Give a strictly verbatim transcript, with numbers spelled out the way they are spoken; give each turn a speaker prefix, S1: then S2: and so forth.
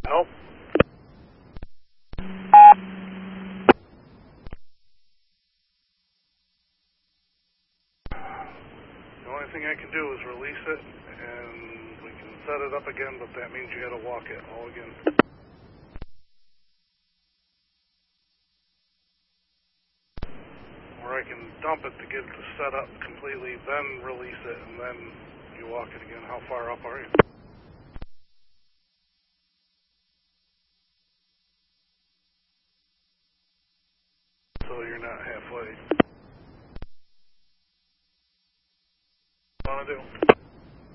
S1: Help? The only thing I can do is release it, and we can set it up again, but that means you gotta walk it all again. Or I can dump it to get it set up completely, then release it, and then you walk it again. How far up are you? So you're not halfway. What do you want to do?